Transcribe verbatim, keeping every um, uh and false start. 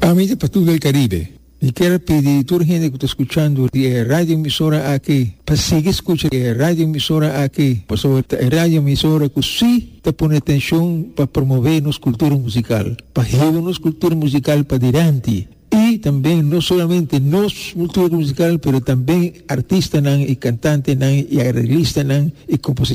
Amiga Patrulha del Caribe, e quero pedir a toda a gente que está escutando a rádio emissora aqui, para seguir escutando a rádio emissora aqui, para a rádio emissora que sim está pondo atenção para promover nossa cultura musical, para levar nossa cultura musical para adiante. E também, não somente nossa cultura musical, mas também artistas e cantantes e arreglistas e compositores.